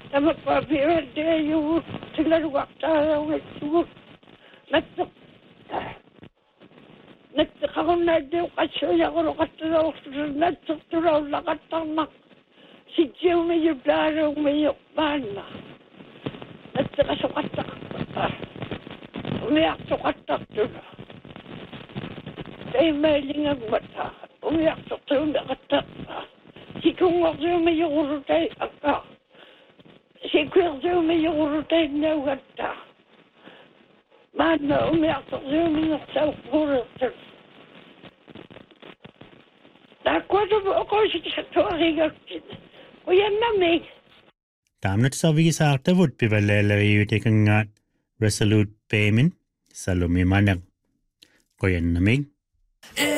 Tama pa pirate yung sila wakta ng Nagkakaroon na din kasi ako katulaw nagtutulaw nakatamak si Jiyo may yudaro may yukbana nagkakasukatak umiyak sukatak doon kaya may lingag mata umiyak sukatak nakatak si kung ako may yukurutay ako si kung ako may yukurutay na wata mana umiyak sukatak may yukurutay Tamnat savi saakta would pivalele taking at resolute payment, salumi manag. Koyan namig.